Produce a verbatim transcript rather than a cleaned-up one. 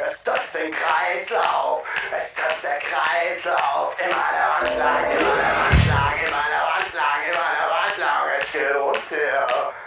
Es trifft den Kreislauf, es trifft der Kreislauf. Immer der Wand lang, immer der Wand lang, immer der Wand lang, immer der Wand lang. Es geht runter.